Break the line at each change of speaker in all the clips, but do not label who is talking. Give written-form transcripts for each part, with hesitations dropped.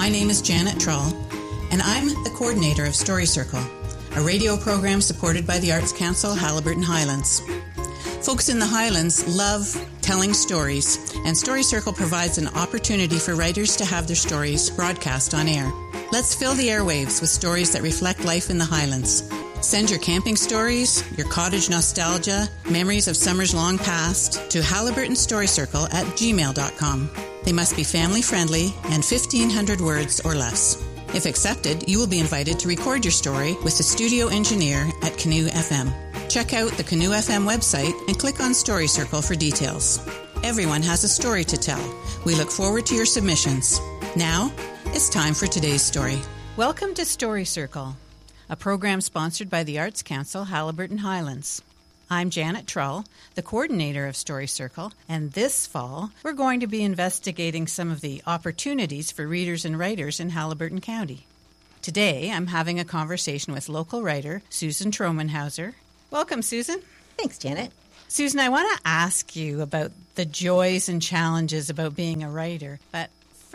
My name is Janet Trull, and I'm the coordinator of Story Circle, a radio program supported by the Arts Council Haliburton Highlands. Folks in the Highlands love telling stories, and Story Circle provides an opportunity for writers to have their stories broadcast on air. Let's fill the airwaves with stories that reflect life in the Highlands. Send your camping stories, your cottage nostalgia, memories of summers long past to haliburtonstorycircle@gmail.com. They must be family-friendly and 1,500 words or less. If accepted, you will be invited to record your story with the studio engineer at Canoe FM. Check out the Canoe FM website and click on Story Circle for details. Everyone has a story to tell. We look forward to your submissions. Now, it's time for today's story. Welcome to Story Circle, a program sponsored by the Arts Council Haliburton Highlands. I'm Janet Trull, the coordinator of Story Circle, and this fall we're going to be investigating some of the opportunities for readers and writers in Haliburton County. Today I'm having a conversation with local writer Susan Tromenhauser. Welcome, Susan.
Thanks, Janet.
Susan, I want to ask you about the joys and challenges about being a writer, but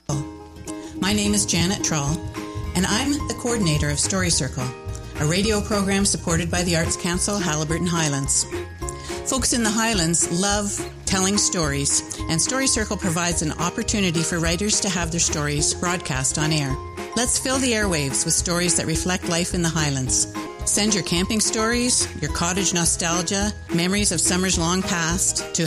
my name is Janet Trull, and I'm the coordinator of Story Circle, a radio program supported by the Arts Council Haliburton Highlands. Folks in the Highlands love telling stories, and Story Circle provides an opportunity for writers to have their stories broadcast on air. Let's fill the airwaves with stories that reflect life in the Highlands. Send your camping stories, your cottage nostalgia, memories of summers long past to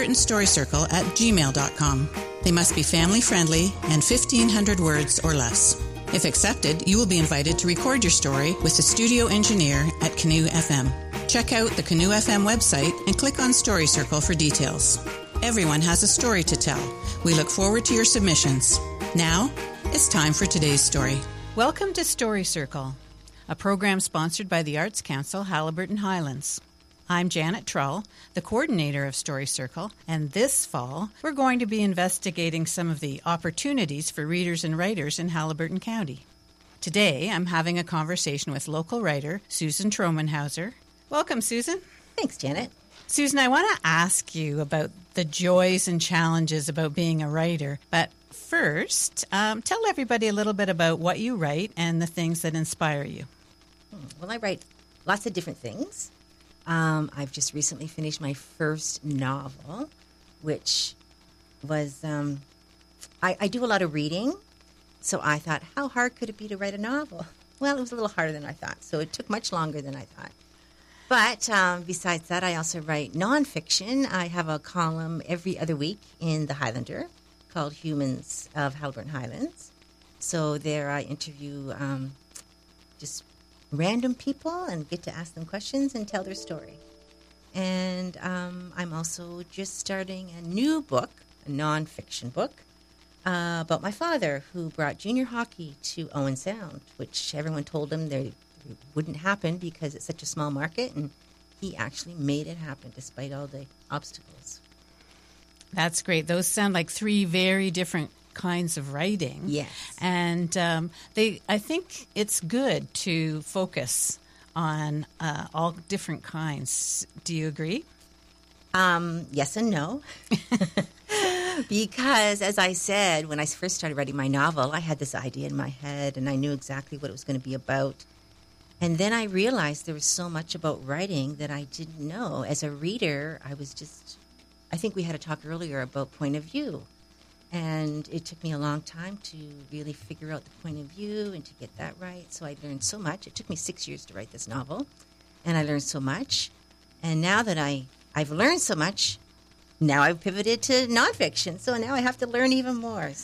haliburtonstorycircle@gmail.com. They must be family-friendly and 1,500 words or less. If accepted, you will be invited to record your story with the studio engineer at Canoe FM. Check out the Canoe FM website and click on Story Circle for details. Everyone has a story to tell. We look forward to your submissions. Now, it's time for today's story. Welcome to Story Circle, a program sponsored by the Arts Council Haliburton Highlands. I'm Janet Trull, the coordinator of Story Circle, and this fall we're going to be investigating some of the opportunities for readers and writers in Haliburton County. Today I'm having a conversation with local writer Susan Tromenhauser. Welcome, Susan.
Thanks, Janet.
Susan, I want to ask you about the joys and challenges about being a writer, but first, tell everybody a little bit about what you write and the things that inspire you.
Well, I write lots of different things. I've just recently finished my first novel, which was, I do a lot of reading, so I thought, how hard could it be to write a novel? Well, it was a little harder than I thought, so it took much longer than I thought. But besides that, I also write nonfiction. I have a column every other week in The Highlander called Humans of Haliburton Highlands. So there I interview just random people and get to ask them questions and tell their story. And I'm also just starting a new book, a nonfiction book, about my father who brought junior hockey to Owen Sound, which everyone told him it wouldn't happen because it's such a small market, and he actually made it happen despite all the obstacles.
That's great. Those sound like three very different kinds of writing.
Yes.
And I think it's good to focus on all different kinds. Do you agree?
Yes and no. Because, as I said, when I first started writing my novel, I had this idea in my head, and I knew exactly what it was going to be about. And then I realized there was so much about writing that I didn't know. As a reader, I think we had a talk earlier about point of view. And it took me a long time to really figure out the point of view and to get that right. So I learned so much. It took me 6 years to write this novel, and I learned so much. And now that I've learned so much, now I've pivoted to nonfiction. So now I have to learn even more.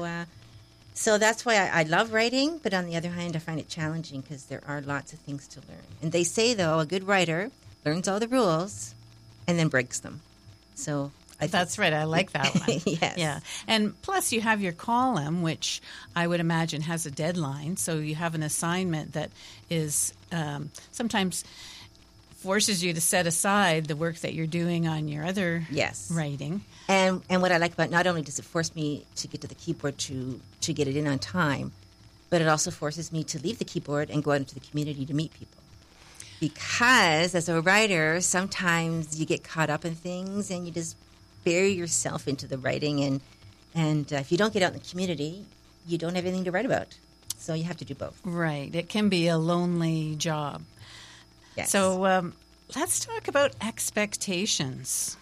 So that's why I love writing. But on the other hand, I find it challenging because there are lots of things to learn. And they say, though, a good writer learns all the rules and then breaks them. So
that's right. I like that one.
Yes.
Yeah. And plus you have your column, which I would imagine has a deadline. So you have an assignment that is sometimes forces you to set aside the work that you're doing on your other writing.
And what I like about, not only does it force me to get to the keyboard to get it in on time, but it also forces me to leave the keyboard and go out into the community to meet people. Because as a writer, sometimes you get caught up in things and you just bury yourself into the writing. And if you don't get out in the community, you don't have anything to write about. So you have to do both.
Right. It can be a lonely job.
Yes.
So let's talk about expectations.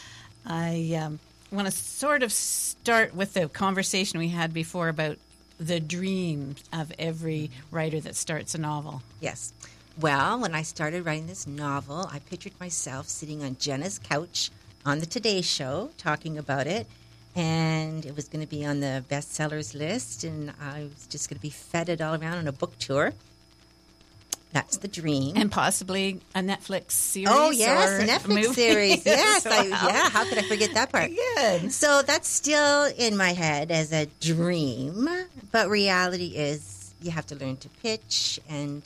I want to sort of start with the conversation we had before about the dream of every writer that starts a novel.
Yes. Well, when I started writing this novel, I pictured myself sitting on Jenna's couch on the Today Show talking about it. And it was going to be on the bestsellers list. And I was just going to be feted all around on a book tour. That's the dream.
And possibly a Netflix series.
Oh, yes,
or
a Netflix
movie
series. Yes.
well.
How could I forget that part?
Good.
So that's still in my head as a dream. But reality is you have to learn to pitch. And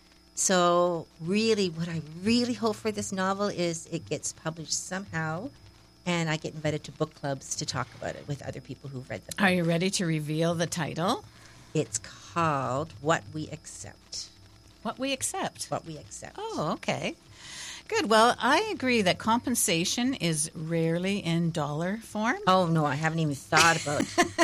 so really what I really hope for this novel is it gets published somehow. And I get invited to book clubs to talk about it with other people who've read the book.
Are you ready to reveal the title?
It's called What We Accept.
What We Accept.
What We Accept.
Oh, okay. Good. Well, I agree that compensation is rarely in dollar form.
Oh, no, I haven't even thought about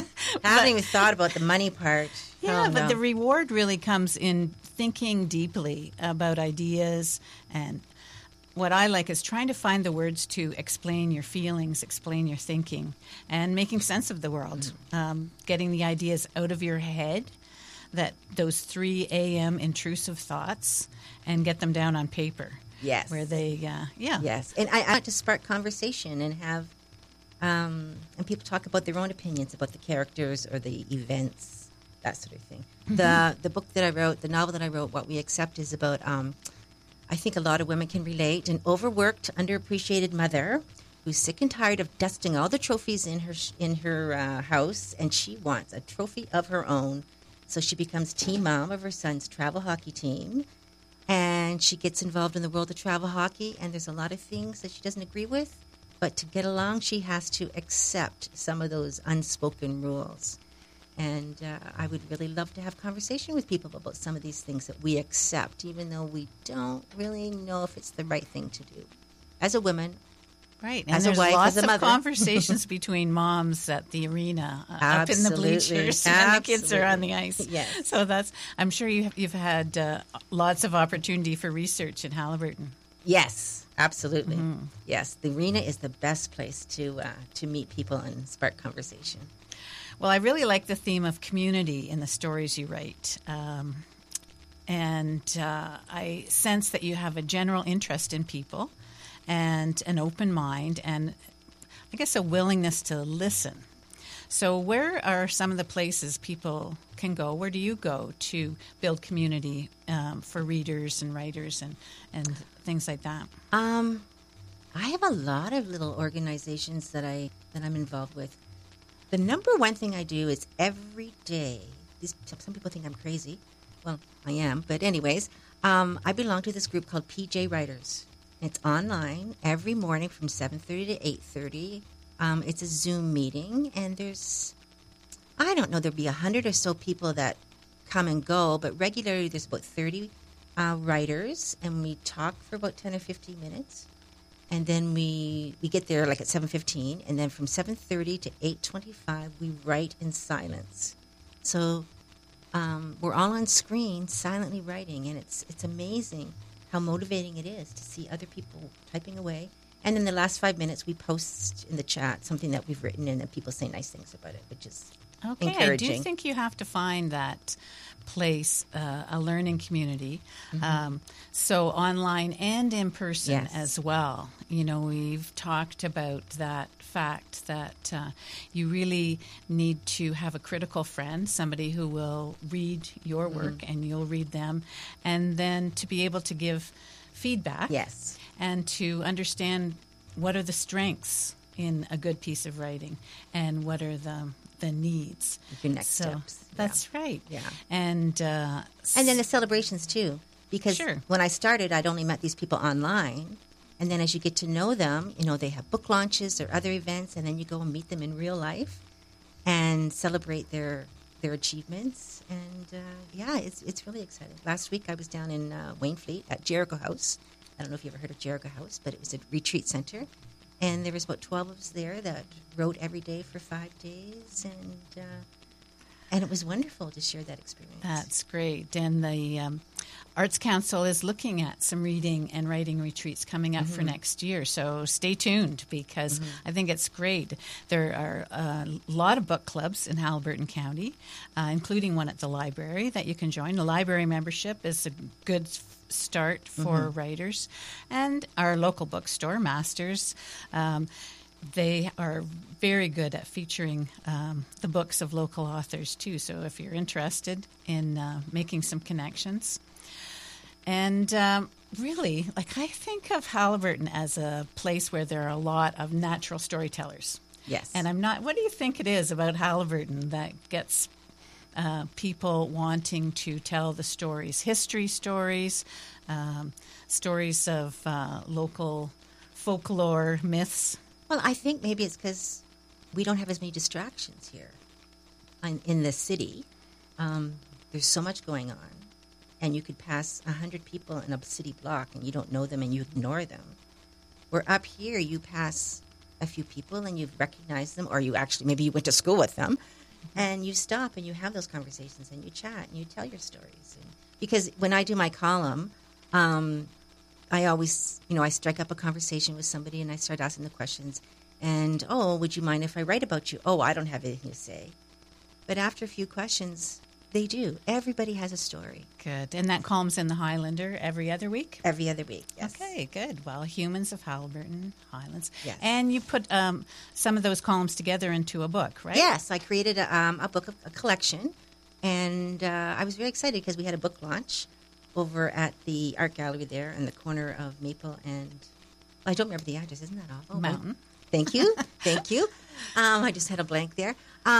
the money part.
Yeah,
Oh,
but
no.
the reward really comes in thinking deeply about ideas, and what I like is trying to find the words to explain your feelings, explain your thinking, and making sense of the world. Getting the ideas out of your head, that those 3 a.m. intrusive thoughts, and get them down on paper.
Yes.
Where they,
Yes. And I like to spark conversation and have, and people talk about their own opinions about the characters or the events, that sort of thing. Mm-hmm. The book that I wrote, the novel that I wrote, What We Accept, is about, I think a lot of women can relate, an overworked, underappreciated mother who's sick and tired of dusting all the trophies in her house, and she wants a trophy of her own. So she becomes team mom of her son's travel hockey team, and she gets involved in the world of travel hockey, and there's a lot of things that she doesn't agree with, but to get along, she has to accept some of those unspoken rules. And I would really love to have conversation with people about some of these things that we accept, even though we don't really know if it's the right thing to do. As a woman,
right. And
as
there's
a wife,
lots
as a
of
mother.
conversations between moms at the arena, up in the bleachers, and the kids are on the ice.
Yes.
So I'm sure you've had lots of opportunity for research in Haliburton.
Yes, absolutely. Mm-hmm. Yes, the arena is the best place to meet people and spark conversation.
Well, I really like the theme of community in the stories you write. And I sense that you have a general interest in people and an open mind and, I guess, a willingness to listen. So where are some of the places people can go? Where do you go to build community for readers and writers and things like that?
I have a lot of little organizations that I'm involved with. The number one thing I do is every day. Some people think I'm crazy. Well, I am, but anyways, I belong to this group called PJ Writers. It's online every morning from 7:30 to 8:30. It's a Zoom meeting, and there'll be 100 or so people that come and go, but regularly there's about 30 writers, and we talk for about 10 or 15 minutes. And then we get there like at 7:15, and then from 7:30 to 8:25, we write in silence. So we're all on screen, silently writing, and it's amazing how motivating it is to see other people typing away. And in the last 5 minutes, we post in the chat something that we've written, and then people say nice things about it, which is encouraging.
I do think you have to find that place, a learning community, so online and in person as well. You know, we've talked about that fact that you really need to have a critical friend, somebody who will read your work and you'll read them, and then to be able to give feedback and to understand what are the strengths in a good piece of writing and what are the needs.
Your next steps.
That's right.
Yeah.
And
then the celebrations too. Because when I started, I'd only met these people online. And then as you get to know them, you know, they have book launches or other events, and then you go and meet them in real life and celebrate their achievements. And it's really exciting. Last week I was down in Wainfleet at Jericho House. I don't know if you ever heard of Jericho House, but it was a retreat center. And there was about 12 of us there that wrote every day for 5 days. And it was wonderful to share that experience.
That's great. And the Arts Council is looking at some reading and writing retreats coming up for next year. So stay tuned, because I think it's great. There are a lot of book clubs in Haliburton County, including one at the library that you can join. The library membership is a good start for writers. And our local bookstore, Masters, they are very good at featuring the books of local authors, too. So if you're interested in making some connections. And really, like, I think of Haliburton as a place where there are a lot of natural storytellers.
Yes.
And I'm not, what do you think it is about Haliburton that gets people wanting to tell the stories, history stories, stories of local folklore, myths?
Well, I think maybe it's because we don't have as many distractions here in the city. There's so much going on, and you could pass 100 people in a city block, and you don't know them, and you ignore them. Where up here, you pass a few people, and you recognize them, or you actually, maybe you went to school with them, and you stop, and you have those conversations, and you chat, and you tell your stories. And because when I do my column, I always, I strike up a conversation with somebody, and I start asking the questions. And, would you mind if I write about you? Oh, I don't have anything to say. But after a few questions, they do. Everybody has a story.
Good. And that column's in the Highlander every other week?
Every other week, yes.
Okay, good. Well, Humans of Haliburton, Highlands.
Yes.
And you put some of those columns together into a book, right?
Yes, I created a book, a collection. And I was very excited because we had a book launch over at the art gallery there in the corner of Maple and, I don't remember the address. Isn't that awful?
Mountain.
Thank you. Thank you. I just had a blank there.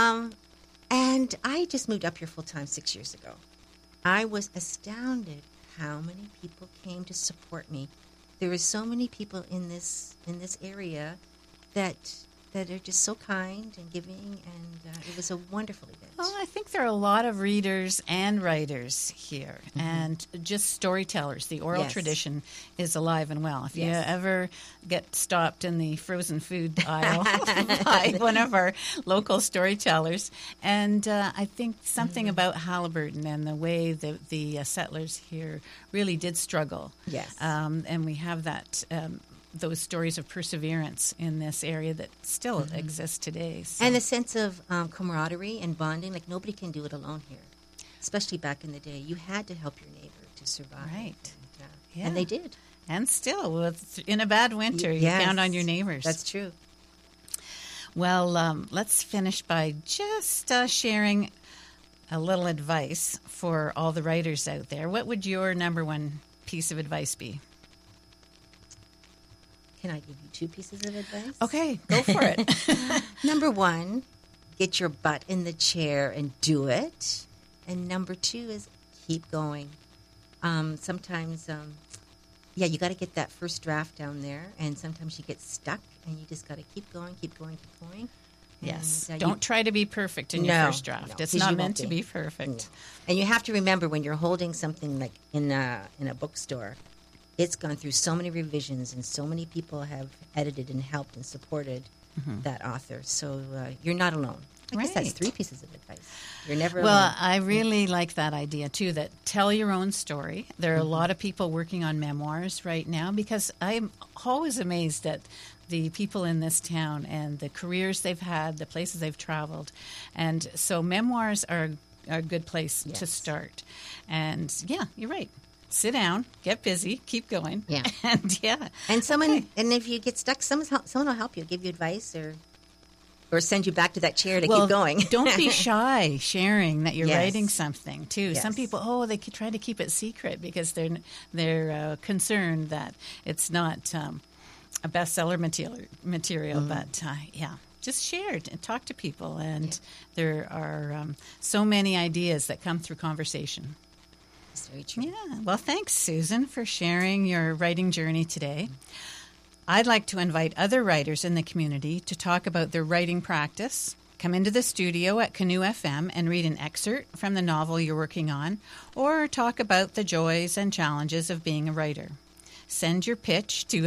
And I just moved up here full-time 6 years ago. I was astounded how many people came to support me. There are so many people in this area that are just so kind and giving, and it was a wonderful event.
Well, I think there are a lot of readers and writers here, and just storytellers. The oral tradition is alive and well. If you ever get stopped in the frozen food aisle by one of our local storytellers, and I think something about Haliburton and the way that the settlers here really did struggle.
Yes.
And we have that those stories of perseverance in this area that still exist today. So.
And a sense of camaraderie and bonding. Like, nobody can do it alone here, especially back in the day. You had to help your neighbor to survive.
Right.
And they did.
And still, in a bad winter, you count on your neighbors.
That's true.
Well, let's finish by just sharing a little advice for all the writers out there. What would your number one piece of advice be?
Can I give you two pieces of advice?
Okay, go for it.
Number one, get your butt in the chair and do it. And number two is keep going. Sometimes, you got to get that first draft down there, and sometimes you get stuck, and you just got to keep going, keep going, keep going.
Yes. Don't try to be perfect in your first draft. It's not meant to be perfect.
No. And you have to remember, when you're holding something like in a bookstore, it's gone through so many revisions, and so many people have edited and helped and supported that author. So you're not alone. I guess that's three pieces of advice. You're never alone.
Well, I really like that idea, too, that tell your own story. There are a lot of people working on memoirs right now, because I'm always amazed at the people in this town and the careers they've had, the places they've traveled. And so memoirs are a good place to start. And, you're right. Sit down, get busy, keep going.
Yeah.
And
and if you get stuck, someone will help you, give you advice, or send you back to that chair to keep going.
Don't be shy sharing that you're writing something, too.
Yes.
Some people, they try to keep it secret because they're concerned that it's not a bestseller material. But, just share it and talk to people. And there are so many ideas that come through conversation.
That's very true.
Yeah. Well, thanks, Susan, for sharing your writing journey today. I'd like to invite other writers in the community to talk about their writing practice. Come into the studio at Canoe FM and read an excerpt from the novel you're working on, or talk about the joys and challenges of being a writer. Send your pitch to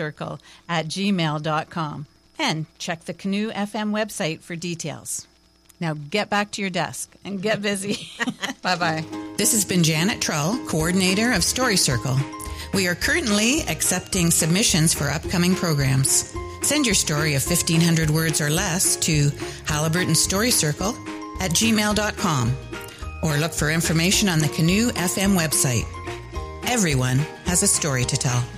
haliburtonstorycircle@gmail.com and check the Canoe FM website for details. Now get back to your desk and get busy. Bye-bye. This has been Janet Trull, coordinator of Story Circle. We are currently accepting submissions for upcoming programs. Send your story of 1,500 words or less to HaliburtonStoryCircle@gmail.com or look for information on the Canoe FM website. Everyone has a story to tell.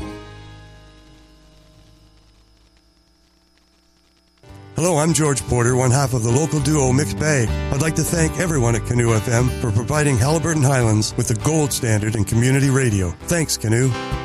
Hello, I'm George Porter, one half of the local duo Mixed Bag. I'd like to thank everyone at Canoe FM for providing Haliburton Highlands with the gold standard in community radio. Thanks, Canoe.